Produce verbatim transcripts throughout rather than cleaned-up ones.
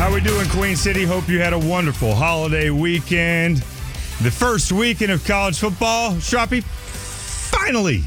How we doing, Queen City? Hope you had a wonderful holiday weekend. The first weekend of college football, Strappy, finally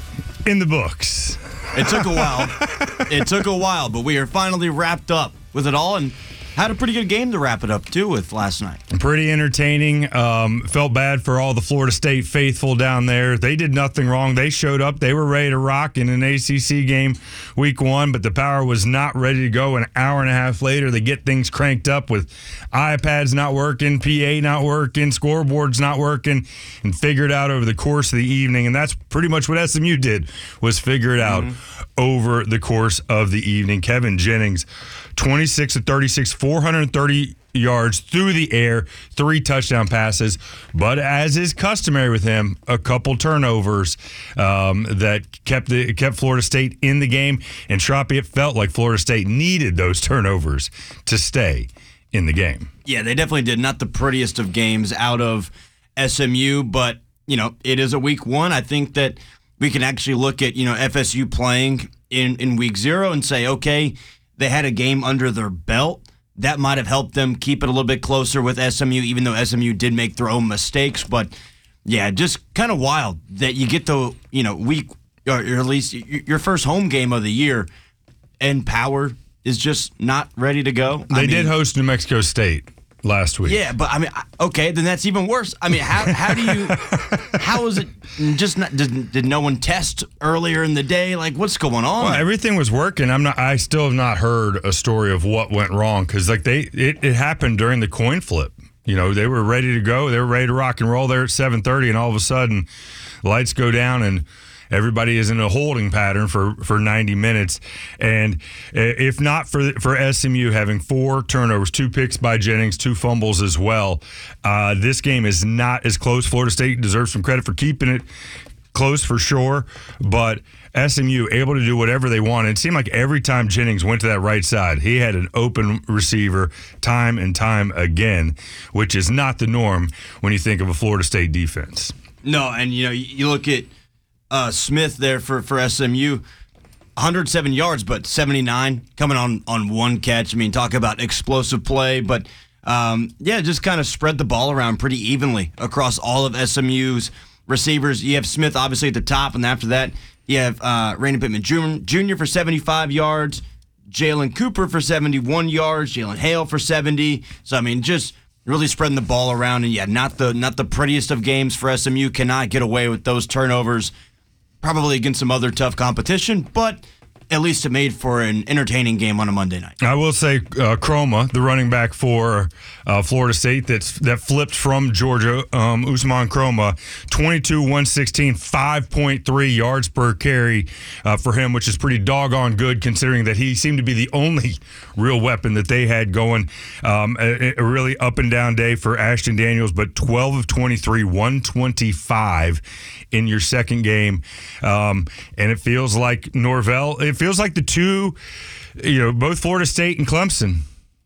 in the books. It took a while. It took a while, but we are finally wrapped up with it all and had a pretty good game to wrap it up, too, with last night. Pretty entertaining. Um, felt bad for all the Florida State faithful down there. They did nothing wrong. They showed up. They were ready to rock in an A C C game week one, but the power was not ready to go. An hour and a half later, they get things cranked up with iPads not working, P A not working, scoreboards not working, and figure it out over the course of the evening. And that's pretty much what S M U did, was figure it out mm-hmm. over the course of the evening. Kevin Jennings, twenty-six of thirty-six, four hundred thirty yards through the air, three touchdown passes. But as is customary with him, a couple turnovers um, that kept the kept Florida State in the game. And Schroppy, it felt like Florida State needed those turnovers to stay in the game. Yeah, they definitely did. Not the prettiest of games out of S M U, but you know, it is a week one. I think that we can actually look at, you know, F S U playing in, in week zero and say, okay, they had a game under their belt. That might have helped them keep it a little bit closer with S M U, even though S M U did make their own mistakes. But, yeah, just kind of wild that you get the, you know, week, or at least your first home game of the year, and Power is just not ready to go. They I mean, did host New Mexico State last week. Yeah, but I mean, okay, then that's even worse. I mean, how how do you, how is it just not, did, did no one test earlier in the day? Like, what's going on? Well, everything was working. I'm not, I still have not heard a story of what went wrong, because like they, it, it happened during the coin flip. You know, they were ready to go. They were ready to rock and roll there at seven thirty, and all of a sudden, lights go down and everybody is in a holding pattern for, for ninety minutes. And if not for for S M U having four turnovers, two picks by Jennings, two fumbles as well, uh, this game is not as close. Florida State deserves some credit for keeping it close for sure, but S M U able to do whatever they wanted. It seemed like every time Jennings went to that right side, he had an open receiver time and time again, which is not the norm when you think of a Florida State defense. No, and you know, you look at Uh, Smith there for, for S M U, one hundred seven yards, but seventy-nine coming on, on one catch. I mean, talk about explosive play, but um, yeah, just kind of spread the ball around pretty evenly across all of S M U's receivers. You have Smith obviously at the top, and after that, you have uh, Rainey Pittman Junior for seventy-five yards, Jalen Cooper for seventy-one yards, Jalen Hale for seventy. So, I mean, just really spreading the ball around, and yeah, not the not the prettiest of games for S M U. Cannot get away with those turnovers. Probably against some other tough competition, but at least it made for an entertaining game on a Monday night. I will say uh, Chroma, the running back for uh, Florida State that's, that flipped from Georgia, um, Usman Chroma, twenty-two, one sixteen, five point three yards per carry uh, for him, which is pretty doggone good considering that he seemed to be the only real weapon that they had going. Um, a, a really up and down day for Ashton Daniels, but twelve of twenty-three, one twenty-five in your second game. Um, and it feels like Norvell, it feels like the two, you know, both Florida State and Clemson.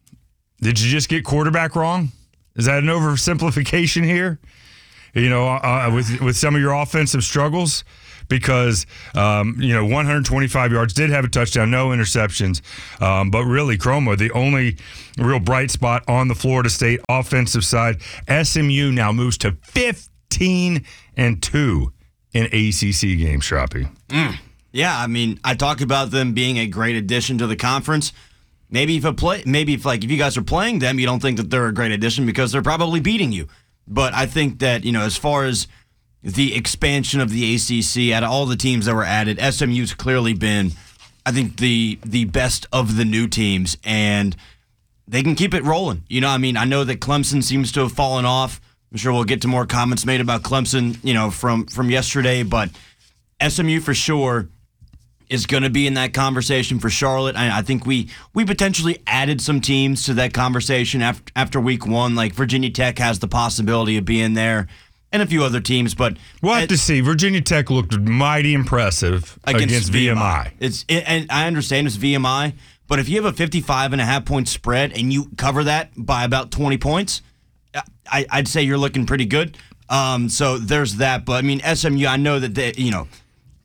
Did you just get quarterback wrong? Is that an oversimplification here? You know, uh, with with some of your offensive struggles? Because, um, you know, one hundred twenty-five yards, did have a touchdown, no interceptions. Um, but really, Chroma, the only real bright spot on the Florida State offensive side. S M U now moves to fifteen and two in A C C games, Schroppy. Mm. Yeah, I mean, I talk about them being a great addition to the conference. Maybe if a play, maybe if like if you guys are playing them, you don't think that they're a great addition because they're probably beating you. But I think that, you know, as far as the expansion of the A C C, out of all the teams that were added, S M U's clearly been, I think, the the best of the new teams, and they can keep it rolling. You know, I mean, I know that Clemson seems to have fallen off. I'm sure we'll get to more comments made about Clemson, you know, from from yesterday, but S M U for sure is going to be in that conversation for Charlotte. I, I think we we potentially added some teams to that conversation after after week one. Like Virginia Tech has the possibility of being there, and a few other teams. But we'll have it, to see. Virginia Tech looked mighty impressive against, against V M I. V M I. It's it, and I understand it's V M I, but if you have a fifty-five and a half point spread and you cover that by about twenty points, I, I'd say you're looking pretty good. Um, so there's that. But I mean, S M U, I know that they, you know,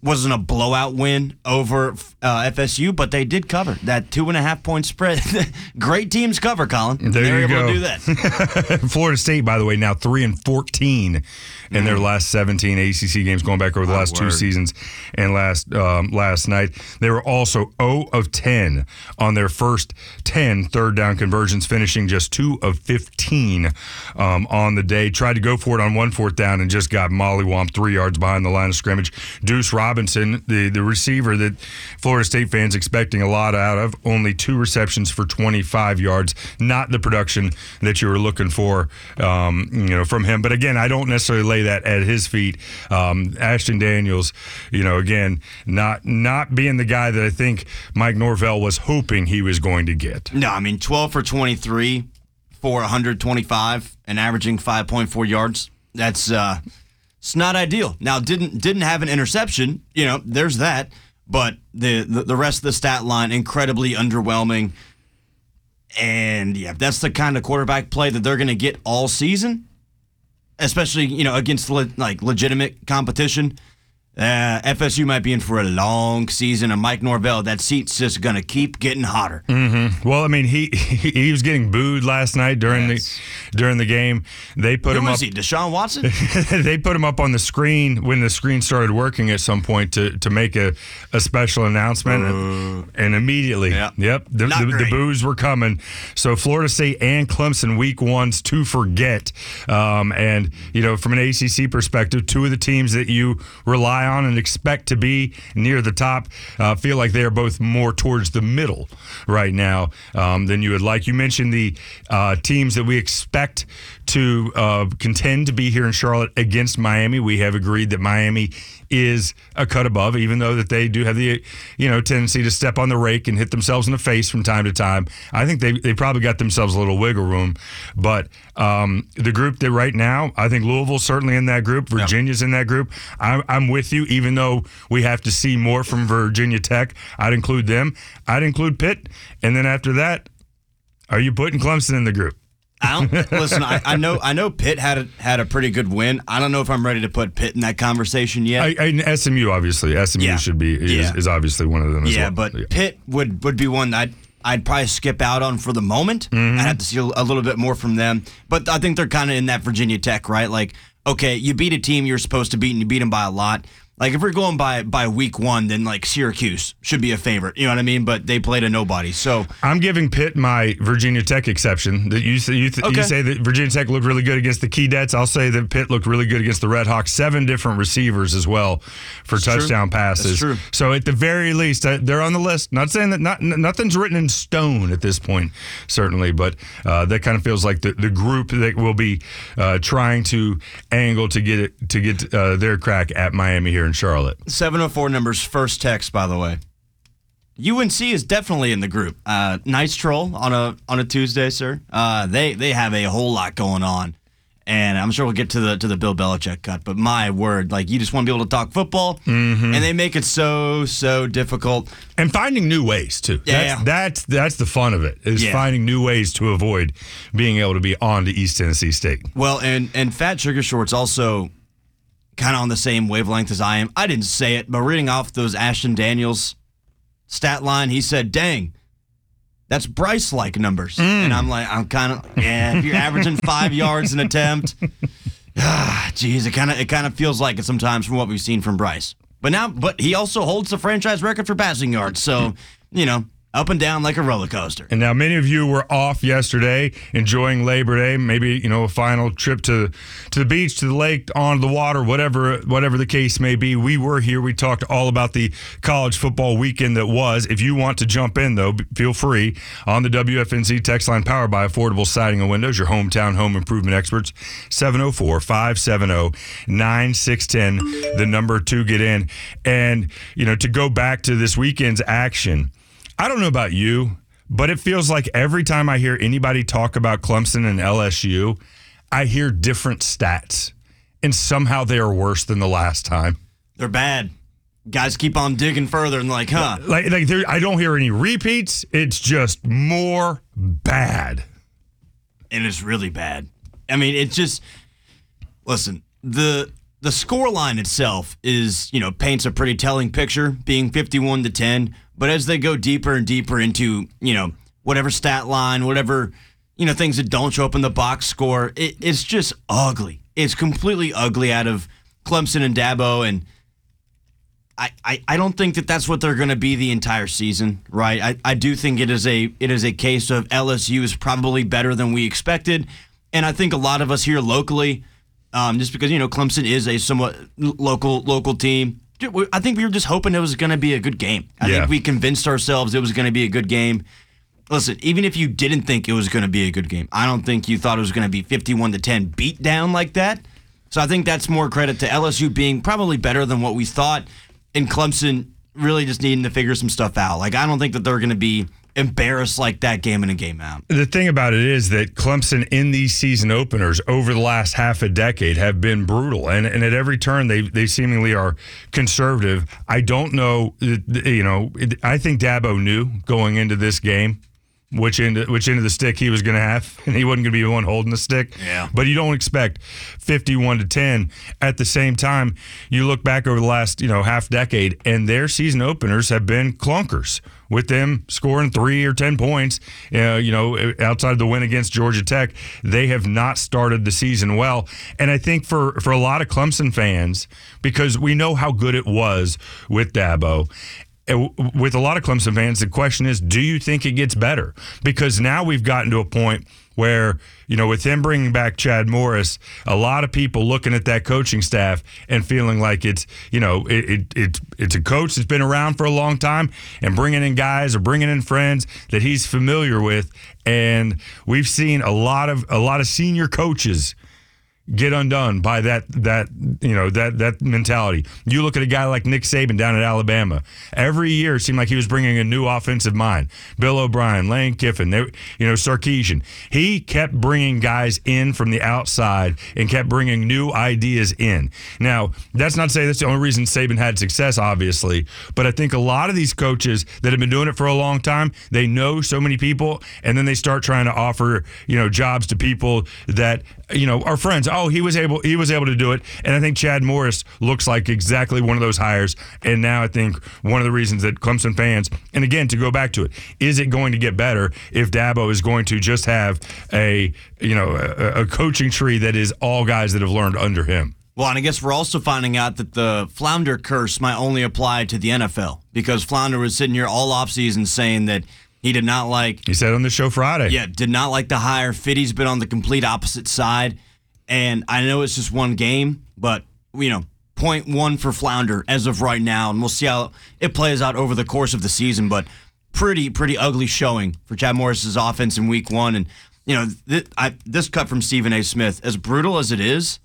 wasn't a blowout win over uh, F S U, but they did cover that two and a half point spread. Great teams cover, Colin. There They're you able go. to do that. Florida State, by the way, now three and fourteen in their last seventeen A C C games, going back over the Oh, last two word. seasons and last um, last night. They were also zero of ten on their first ten third down conversions, finishing just two of fifteen um, on the day. Tried to go for it on one fourth down and just got mollywomped three yards behind the line of scrimmage. Deuce Robinson, the, the receiver that Florida State fans expecting a lot out of, only two receptions for twenty-five yards. Not the production that you were looking for, um, you know, from him. But again, I don't necessarily lay that at his feet. Um, Ashton Daniels, you know, again, not not being the guy that I think Mike Norvell was hoping he was going to get. No, I mean, twelve for twenty-three for one hundred twenty-five and averaging five point four yards. That's uh, it's not ideal. Now, didn't didn't have an interception. You know, there's that. But the, the, the rest of the stat line, incredibly underwhelming. And, yeah, if that's the kind of quarterback play that they're going to get all season, especially, you know, against, le- like, legitimate competition, Uh, F S U might be in for a long season, and Mike Norvell, that seat's just going to keep getting hotter. Mm-hmm. Well, I mean, he he was getting booed last night during Yes. the during the game. They put Who him is up. he, Deshaun Watson? They put him up on the screen when the screen started working at some point to, to make a, a special announcement, and, and immediately, Yeah. yep, the, Not the, the great. boos were coming. So Florida State and Clemson week one's to forget, um, and you know, from an A C C perspective, two of the teams that you rely on and expect to be near the top uh, feel like they are both more towards the middle right now um, than you would like. You mentioned the uh, teams that we expect to uh, contend to be here in Charlotte against Miami. We have agreed that Miami is a cut above, even though that they do have the you know tendency to step on the rake and hit themselves in the face from time to time. I think they they probably got themselves a little wiggle room. But um, the group that right now, I think Louisville's certainly in that group. Virginia's in that group. I'm, I'm with you, even though we have to see more from Virginia Tech. I'd include them. I'd include Pitt. And then after that, are you putting Clemson in the group? I don't listen. I, I know. I know. Pitt had a, had a pretty good win. I don't know if I'm ready to put Pitt in that conversation yet. I, I, S M U, obviously. S M U Yeah. should be is, Yeah. is obviously one of them as yeah, well. but Pitt would, would be one that I'd, I'd probably skip out on for the moment. Mm-hmm. I'd have to see a, a little bit more from them. But I think they're kind of in that Virginia Tech, right? Like, okay, you beat a team you're supposed to beat, and you beat them by a lot. Like, if we're going by by week one, then, like, Syracuse should be a favorite. You know what I mean? But they played a nobody. So, I'm giving Pitt my Virginia Tech exception. That you say you, th- Okay. you say that Virginia Tech looked really good against the Keydets. I'll say that Pitt looked really good against the Red Hawks. Seven different receivers as well for That's true. touchdown passes. That's true. So at the very least, uh, they're on the list. Not saying that not n- nothing's written in stone at this point, certainly, but uh, that kind of feels like the, the group that will be uh, trying to angle to get it to get uh, their crack at Miami here in Charlotte. seven oh four numbers, first text, by the way. U N C is definitely in the group. Uh, nice troll on a on a Tuesday, sir. Uh, they they have a whole lot going on, and I'm sure we'll get to the to the Bill Belichick cut. But my word, like, you just want to be able to talk football, Mm-hmm. and they make it so so difficult. And finding new ways too. Yeah. That's that's, that's the fun of it. Is Yeah. finding new ways to avoid being able to be on to East Tennessee State. Well, and and Fat Sugar Shorts also kind of on the same wavelength as I am. I didn't say it, but reading off those Ashton Daniels stat line, he said, "Dang, that's Bryce-like numbers." And I'm like, I'm kind of, yeah, if you're averaging five yards an attempt, ah, geez, it kind of it kind of feels like it sometimes from what we've seen from Bryce. But now, but he also holds the franchise record for passing yards, so you know, up and down like a roller coaster. And now many of you were off yesterday, enjoying Labor Day, maybe, you know, a final trip to to the beach, to the lake, on the water, whatever whatever the case may be. We were here. We talked all about the college football weekend that was. If you want to jump in, though, feel free on the W F N Z text line powered by Affordable Siding and Windows, your hometown home improvement experts, seven oh four, five seven oh, nine six one oh, the number to get in. And, you know, to go back to this weekend's action, I don't know about you, but it feels like every time I hear anybody talk about Clemson and L S U, I hear different stats, and somehow they are worse than the last time. They're bad. Guys keep on digging further and like, huh? Like, like there, I don't hear any repeats. It's just more bad. And it's really bad. I mean, it's just, listen, the the score line itself is, you know, paints a pretty telling picture, being fifty-one to ten. But as they go deeper and deeper into, you know, whatever stat line, whatever, you know, things that don't show up in the box score, it, it's just ugly. It's completely ugly out of Clemson and Dabo, and I, I, I don't think that that's what they're going to be the entire season, right? I, I do think it is a it is a case of L S U is probably better than we expected, and I think a lot of us here locally, um, just because, you know, Clemson is a somewhat local local team, I think we were just hoping it was going to be a good game. I yeah. think we convinced ourselves it was going to be a good game. Listen, even if you didn't think it was going to be a good game, I don't think you thought it was going to be fifty-one to ten beat down like that. So I think that's more credit to L S U being probably better than what we thought, and Clemson really just needing to figure some stuff out. Like, I don't think that they're going to be embarrassed like that game in and game out. The thing about it is that Clemson in these season openers over the last half a decade have been brutal, and, and at every turn they they seemingly are conservative. I don't know, you know, I think Dabo knew going into this game which end which end of the stick he was going to have, and he wasn't going to be the one holding the stick. Yeah. But you don't expect fifty-one to ten. At the same time, you look back over the last, you know, half decade, and their season openers have been clunkers, with them scoring three or ten points. Uh, you know, outside of the win against Georgia Tech, they have not started the season well. And I think for for a lot of Clemson fans, because we know how good it was with Dabo, with a lot of Clemson fans, the question is, do you think it gets better? Because now we've gotten to a point where, you know, with him bringing back Chad Morris, a lot of people looking at that coaching staff and feeling like it's, you know, it, it, it it's a coach that's been around for a long time and bringing in guys or bringing in friends that he's familiar with. And we've seen a lot of a lot of senior coaches get undone by that that you know that that mentality. You look at a guy like Nick Saban down at Alabama. Every year it seemed like he was bringing a new offensive mind. Bill O'Brien, Lane Kiffin, they, you know, Sarkisian. He kept bringing guys in from the outside and kept bringing new ideas in. Now, that's not to say that's the only reason Saban had success, obviously, but I think a lot of these coaches that have been doing it for a long time, they know so many people, and then they start trying to offer, you know, jobs to people that, you know, are friends. Oh, he was able he was able to do it. And I think Chad Morris looks like exactly one of those hires. And now I think one of the reasons that Clemson fans, and again, to go back to it, is it going to get better if Dabo is going to just have a, you know, a, a coaching tree that is all guys that have learned under him? Well, and I guess we're also finding out that the Flounder curse might only apply to the N F L, because Flounder was sitting here all offseason saying that he did not like... He said on the show Friday. Yeah, did not like the hire. Fitty's been on the complete opposite side. And I know it's just one game, but, you know, point one for Flounder as of right now, and we'll see how it plays out over the course of the season. But pretty, pretty ugly showing for Chad Morris's offense in week one. And, you know, th- I, this cut from Stephen A. Smith, as brutal as it is,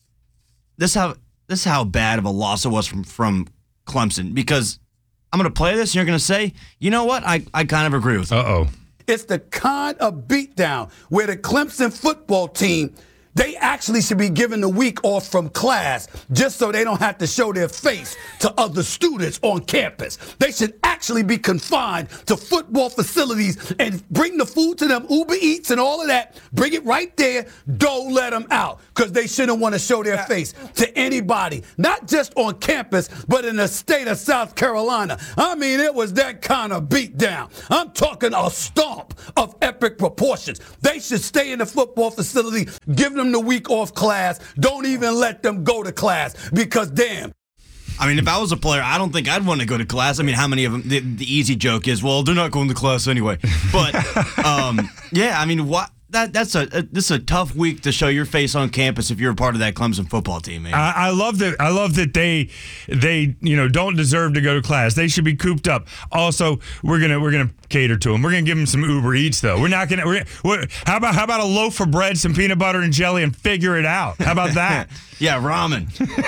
this how this is how bad of a loss it was from, from Clemson. Because I'm going to play this, and you're going to say, you know what, I, I kind of agree with it. Uh-oh. It's the kind of beatdown where the Clemson football team, they actually should be given the week off from class just so they don't have to show their face to other students on campus. They should actually be confined to football facilities and bring the food to them, Uber Eats and all of that. Bring it right there. Don't let them out, because they shouldn't want to show their face to anybody, not just on campus, but in the state of South Carolina. I mean, it was that kind of beatdown. I'm talking a stomp of epic proportions. They should stay in the football facility, give them the week off class. Don't even let them go to class, because damn. I mean, if I was a player, I don't think I'd want to go to class. I mean, how many of them? The, the easy joke is, well, they're not going to class anyway. But um, yeah, I mean, what? That that's a, a this is a tough week to show your face on campus if you're a part of that Clemson football team, man. I, I love that. I love that they they you know don't deserve to go to class. They should be cooped up. Also, we're gonna we're gonna cater to them. We're gonna give them some Uber Eats though. We're not gonna. We're, we're, how about how about a loaf of bread, some peanut butter and jelly, and figure it out? How about that? Yeah, ramen.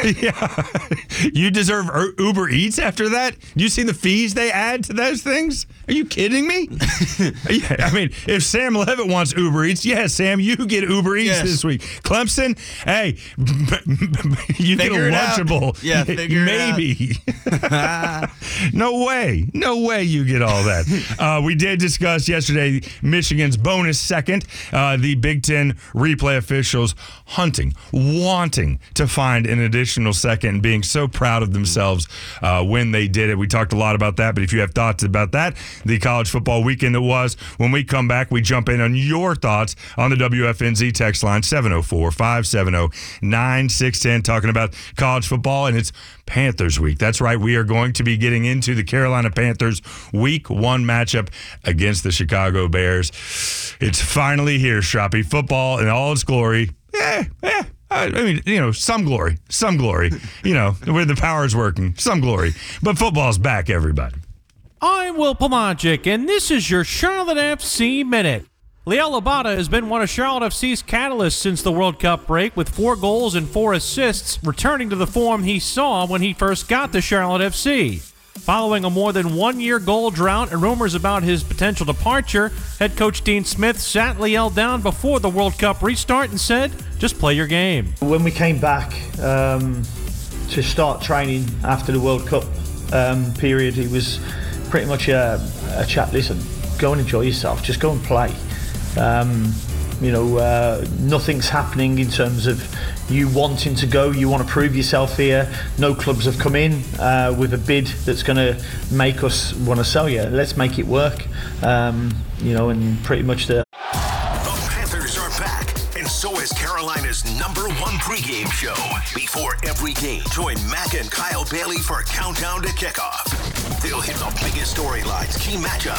Yeah, you deserve Uber Eats after that. You see the fees they add to those things? Are you kidding me? Yeah, I mean, if Sam Levitt wants Uber Eats, yes, Sam, you get Uber Eats yes. this week. Clemson, hey, you figure get a Lunchable. Out. Yeah, figure maybe. it out. No way, no way you get all that. Um, Uh, we did discuss yesterday Michigan's bonus second. Uh, the Big Ten replay officials hunting, wanting to find an additional second, and being so proud of themselves uh, when they did it. We talked a lot about that, but if you have thoughts about that, the college football weekend it was, when we come back, we jump in on your thoughts on the W F N Z text line, seven oh four, five seven oh, nine six one oh, talking about college football, and it's Panthers week. That's right. We are going to be getting into the Carolina Panthers week one matchup against the Chicago Bears. It's finally here, Shroppy. Football in all its glory. Eh, eh. I mean, you know, some glory, some glory, you know, where the power's working, some glory. But football's back, everybody. I'm Will Pelagic, and this is your Charlotte F C Minute. Liel Abada has been one of Charlotte F C's catalysts since the World Cup break, with four goals and four assists, returning to the form he saw when he first got to Charlotte F C. Following a more than one-year goal drought and rumors about his potential departure, head coach Dean Smith sat Liel down before the World Cup restart and said, just play your game. When we came back um, to start training after the World Cup um, period, he was pretty much a, a chat, listen, go and enjoy yourself, just go and play. Um, you know, uh, nothing's happening in terms of you wanting to go, you want to prove yourself here. No clubs have come in uh, with a bid that's going to make us want to sell you. Let's make it work. Um, you know, and pretty much the... The Panthers are back, and so is Carolina's number one pregame show. Before every game, join Mac and Kyle Bailey for Countdown to Kickoff. They'll hit the biggest storylines, key matchups,